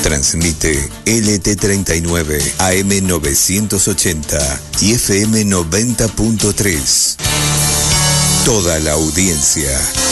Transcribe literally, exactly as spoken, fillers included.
Transmite L T treinta y nueve, A M novecientos ochenta y F M noventa punto tres. Toda la audiencia